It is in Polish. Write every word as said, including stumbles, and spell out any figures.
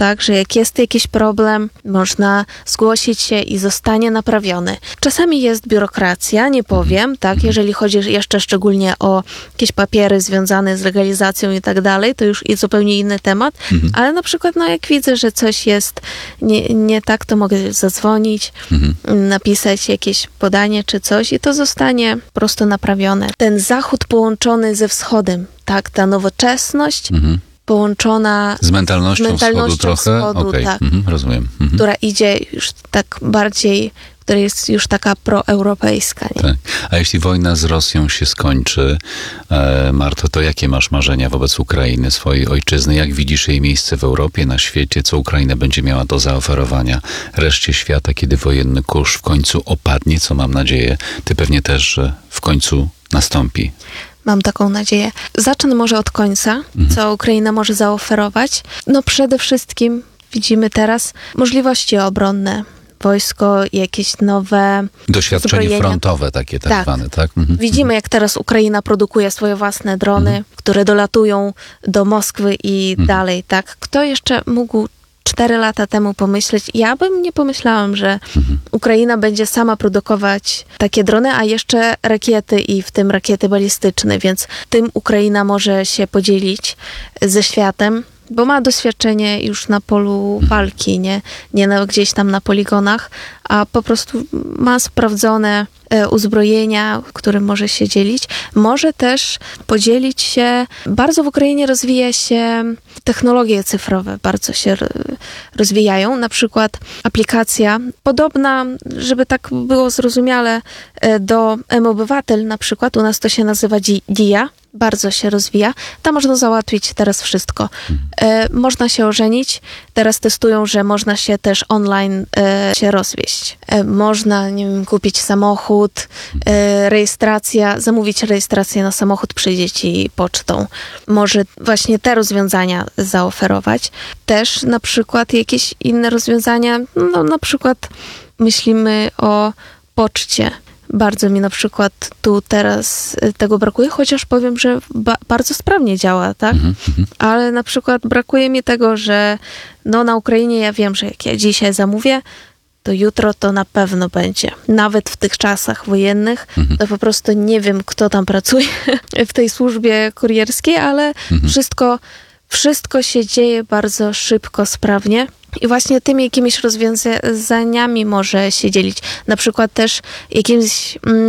tak, że jak jest jakiś problem, można zgłosić się i zostanie naprawiony. Czasami jest biurokracja, nie powiem, tak, jeżeli chodzi jeszcze szczególnie o jakieś papiery związane z legalizacją i tak dalej, to już jest zupełnie inny temat, mhm. ale na przykład, no jak widzę, że coś jest nie, nie tak, to mogę zadzwonić, mhm. napisać jakieś podanie czy coś i to zostanie po prostu naprawione. Ten zachód połączony ze wschodem, tak, ta nowoczesność mhm. połączona z mentalnością, z mentalnością wschodu trochę? Wschodu, okay. tak, mhm, rozumiem. Mhm. która idzie już tak bardziej, która jest już taka proeuropejska. Nie? Tak. A jeśli wojna z Rosją się skończy, e, Marto, to jakie masz marzenia wobec Ukrainy, swojej ojczyzny? Jak widzisz jej miejsce w Europie, na świecie? Co Ukraina będzie miała do zaoferowania reszcie świata, kiedy wojenny kurz w końcu opadnie, co mam nadzieję, ty pewnie też, że w końcu nastąpi. Mam taką nadzieję. Zacznę może od końca, mhm. co Ukraina może zaoferować. No przede wszystkim widzimy teraz możliwości obronne. Wojsko, jakieś nowe doświadczenie zbrojenia. Frontowe takie tak, tak. zwane, tak? Mhm. Widzimy, jak teraz Ukraina produkuje swoje własne drony, mhm. które dolatują do Moskwy i mhm. dalej, tak? Kto jeszcze mógł cztery lata temu pomyśleć? Ja bym nie pomyślałam, że mhm. Ukraina będzie sama produkować takie drony, a jeszcze rakiety i w tym rakiety balistyczne, więc tym Ukraina może się podzielić ze światem, bo ma doświadczenie już na polu walki, nie, nie na, gdzieś tam na poligonach, a po prostu ma sprawdzone e, uzbrojenia, którym może się dzielić. Może też podzielić się, bardzo w Ukrainie rozwija się technologie cyfrowe, bardzo się rozwijają. Na przykład aplikacja podobna, żeby tak było zrozumiale, e, do M-Obywatel na przykład, u nas to się nazywa D I A. Bardzo się rozwija. Tam można załatwić teraz wszystko. E, można się ożenić. Teraz testują, że można się też online e, się rozwieść. E, można, nie wiem, kupić samochód, e, rejestracja, zamówić rejestrację na samochód, przyjdzie ci pocztą. Może właśnie te rozwiązania zaoferować. Też na przykład jakieś inne rozwiązania, no na przykład myślimy o poczcie. Bardzo mi na przykład tu teraz tego brakuje, chociaż powiem, że ba- bardzo sprawnie działa, tak? Mm-hmm. Ale na przykład brakuje mi tego, że no na Ukrainie ja wiem, że jak ja dzisiaj zamówię, to jutro to na pewno będzie. Nawet w tych czasach wojennych, mm-hmm. to po prostu nie wiem, kto tam pracuje w tej służbie kurierskiej, ale mm-hmm. wszystko, wszystko się dzieje bardzo szybko, sprawnie. I właśnie tymi jakimiś rozwiązaniami może się dzielić. Na przykład też jakimiś